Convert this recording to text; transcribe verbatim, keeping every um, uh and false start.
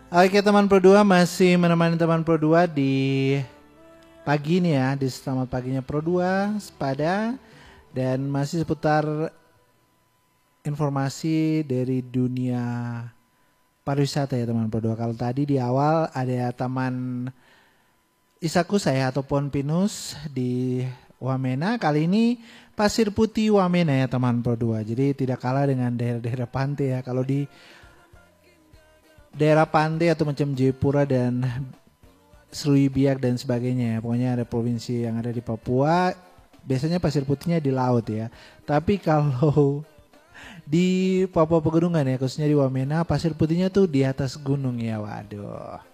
Oke teman Pro dua, masih menemani teman Pro dua di pagi ini ya, di selamat paginya Pro dua, sepada, dan masih seputar informasi dari dunia pariwisata ya teman Pro dua. Kalau tadi di awal ada Taman Isakusa ya, atau Pohon Pinus di Wamena, kali ini Pasir Putih Wamena ya teman Pro dua. Jadi tidak kalah dengan daerah-daerah pantai ya. Kalau di daerah pantai atau macam Jayapura dan Sriwijaya dan sebagainya ya, pokoknya ada provinsi yang ada di Papua, biasanya pasir putihnya di laut ya. Tapi kalau di Papua Pegunungan ya, khususnya di Wamena, pasir putihnya tuh di atas gunung ya. Waduh,